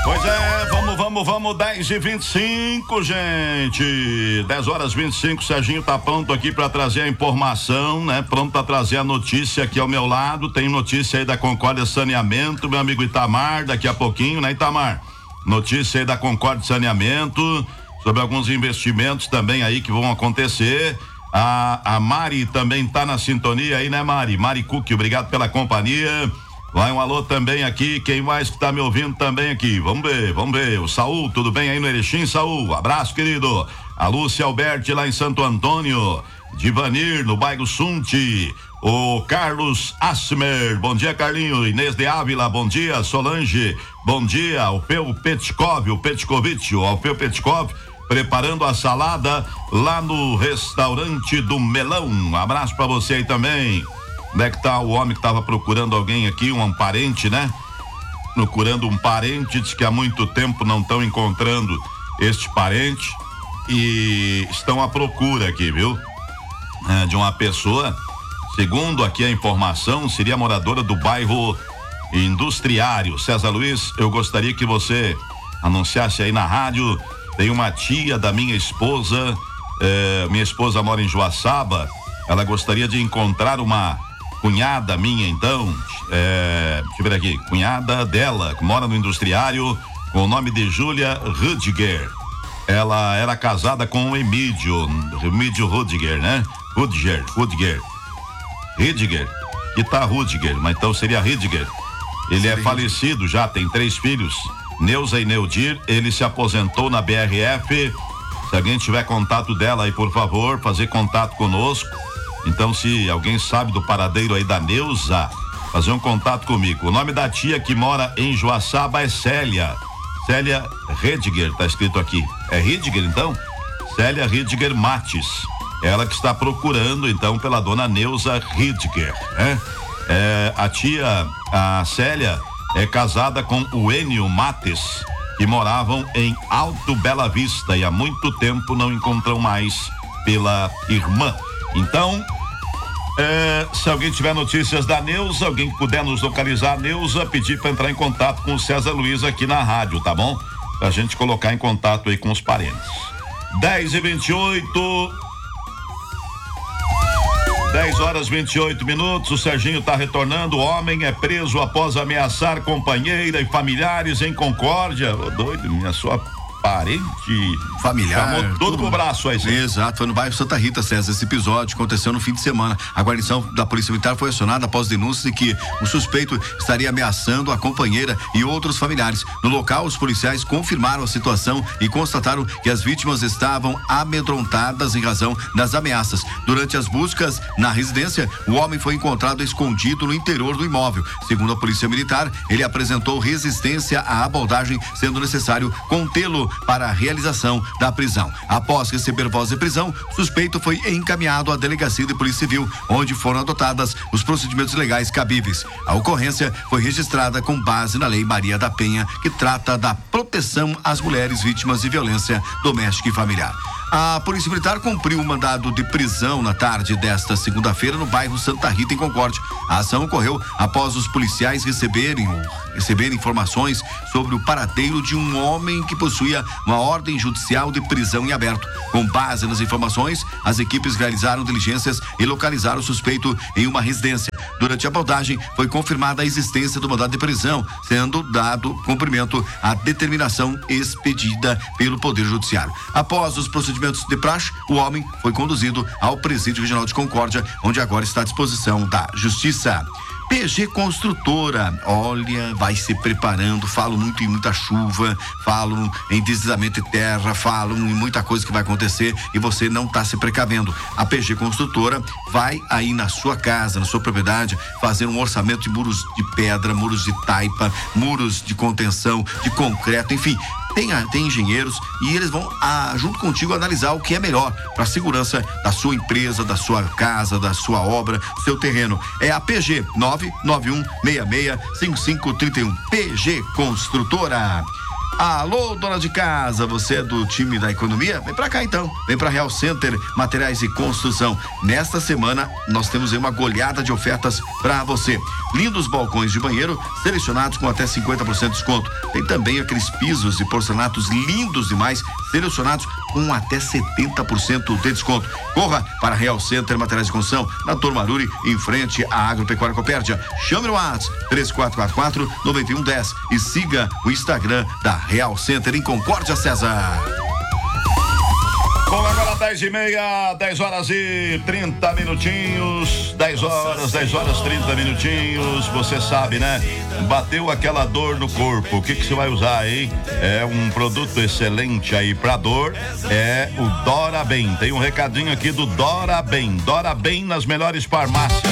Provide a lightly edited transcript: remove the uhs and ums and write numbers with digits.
Pois é, vamos, 10h25, gente. 10h25, Serginho tá pronto aqui pra trazer a informação, né? Pronto pra trazer a notícia aqui ao meu lado. Tem notícia aí da Concórdia Saneamento, meu amigo Itamar, daqui a pouquinho, né, Itamar? Notícia aí da Concórdia Saneamento, sobre alguns investimentos também aí que vão acontecer. A Mari também tá na sintonia aí, né, Mari? Mari Cook, obrigado pela companhia. Vai um alô também aqui, quem mais que tá me ouvindo também aqui? Vamos ver. O Saul, tudo bem aí no Erechim, Saul? Abraço, querido. A Lúcia Alberti lá em Santo Antônio. Divanir no bairro Sunti. O Carlos Asmer, bom dia, Carlinho. Inês de Ávila, bom dia. Solange, bom dia. Alfeu Petkov, Alfeu Petkov, preparando a salada lá no restaurante do Melão. Um abraço pra você aí também. Onde é que tá o homem que tava procurando alguém aqui, um parente, né? Procurando um parente, diz que há muito tempo não estão encontrando este parente e estão à procura aqui, viu? De uma pessoa, segundo aqui a informação, seria moradora do bairro Industriário. César Luiz, eu gostaria que você anunciasse aí na rádio. Tem uma tia da minha esposa mora em Joaçaba, ela gostaria de encontrar uma cunhada minha, então, deixa eu ver aqui, cunhada dela, que mora no Industriário, com o nome de Júlia Rudiger. Ela era casada com o Emílio Rudiger, né? Rudiger, que tá Rudiger, mas então seria Rudiger. Ele é falecido já, tem 3 filhos, Neuza e Neudir, ele se aposentou na BRF. Se alguém tiver contato dela aí, por favor, fazer contato conosco. Então, se alguém sabe do paradeiro aí da Neuza, fazer um contato comigo. O nome da tia que mora em Joaçaba é Célia Rediger, tá escrito aqui. É Rediger, então? Célia Rediger Mates. Ela que está procurando, então, pela dona Neuza Rediger, né? A Célia é casada com o Enio Mates, que moravam em Alto Bela Vista e há muito tempo não encontram mais pela irmã. Então, se alguém tiver notícias da Neuza, alguém que puder nos localizar a Neuza, pedir para entrar em contato com o César Luiz aqui na rádio, tá bom? Pra gente colocar em contato aí com os parentes. 10h28, 10h28, o Serginho tá retornando. O homem é preso após ameaçar companheira e familiares em Concórdia. Ô, doido, minha sua parente familiar, chamou tudo pro braço aí, sim. Exato, foi no bairro Santa Rita, César. Esse episódio aconteceu no fim de semana. A guarnição da Polícia Militar foi acionada após denúncias de que o suspeito estaria ameaçando a companheira e outros familiares. No local, os policiais confirmaram a situação e constataram que as vítimas estavam amedrontadas em razão das ameaças. Durante as buscas na residência, o homem foi encontrado escondido no interior do imóvel. Segundo a Polícia Militar, ele apresentou resistência à abordagem, sendo necessário contê-lo para a realização da prisão. Após receber voz de prisão, o suspeito foi encaminhado à Delegacia de Polícia Civil, onde foram adotadas os procedimentos legais cabíveis. A ocorrência foi registrada com base na Lei Maria da Penha, que trata da proteção às mulheres vítimas de violência doméstica e familiar. A Polícia Militar cumpriu um mandado de prisão na tarde desta segunda-feira no bairro Santa Rita, em Concórdia. A ação ocorreu após os policiais receberem informações sobre o paradeiro de um homem que possuía uma ordem judicial de prisão em aberto. Com base nas informações, as equipes realizaram diligências e localizaram o suspeito em uma residência. Durante a abordagem, foi confirmada a existência do mandado de prisão, sendo dado cumprimento à determinação expedida pelo Poder Judiciário. Após os procedimentos de praxe, o homem foi conduzido ao Presídio Regional de Concórdia, onde agora está à disposição da Justiça. PG Construtora, olha, vai se preparando, falam muito em muita chuva, falam em deslizamento de terra, falam em muita coisa que vai acontecer e você não está se precavendo. A PG Construtora vai aí na sua casa, na sua propriedade, fazer um orçamento de muros de pedra, muros de taipa, muros de contenção, de concreto, enfim. Tem engenheiros e eles vão, junto contigo, analisar o que é melhor para a segurança da sua empresa, da sua casa, da sua obra, do seu terreno. É a PG 991665531. PG Construtora. Alô, dona de casa, você é do time da economia? Vem pra cá então, vem pra Real Center Materiais e Construção. Nesta semana nós temos aí uma goleada de ofertas pra você. Lindos balcões de banheiro selecionados com até 50% de desconto. Tem também aqueles pisos de porcelanatos lindos demais, selecionados com até 70% de desconto. Corra para Real Center Materiais de Construção, na Tormaruri, em frente à Agropecuária Copérdia. Chame no WhatsApp 3444-9110 e siga o Instagram da Real Center em Concórdia, César. Bom, agora 10h30, 10 horas e 30 minutinhos, 10 horas 30 minutinhos, você sabe, né? Bateu aquela dor no corpo, o que você vai usar aí? É um produto excelente aí pra dor, é o Dora Bem. Tem um recadinho aqui do Dora Bem nas melhores farmácias.